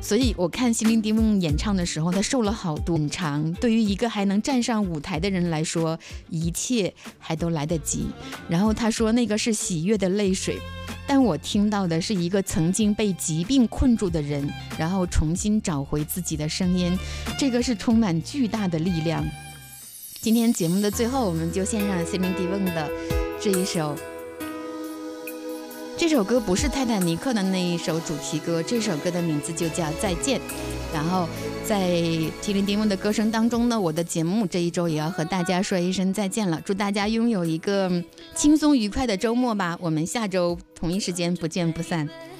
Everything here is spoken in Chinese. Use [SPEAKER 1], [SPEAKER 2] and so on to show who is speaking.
[SPEAKER 1] 所以我看席琳迪翁演唱的时候，他瘦了好多，很长。对于一个还能站上舞台的人来说，一切还都来得及。然后他说那个是喜悦的泪水，但我听到的是一个曾经被疾病困住的人，然后重新找回自己的声音，这个是充满巨大的力量。今天节目的最后，我们就献上席琳迪翁的这一首。这首歌不是泰坦尼克的那一首主题歌，这首歌的名字就叫再见。然后在席琳迪翁的歌声当中呢，我的节目这一周也要和大家说一声再见了，祝大家拥有一个轻松愉快的周末吧，我们下周同一时间不见不散。